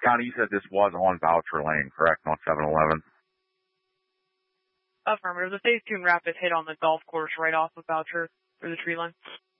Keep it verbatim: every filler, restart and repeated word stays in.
Connie, you said this was on Voucher Lane, correct? On seven eleven? Affirmative. The phase two and rapid hit on the golf course right off of Voucher for the tree line.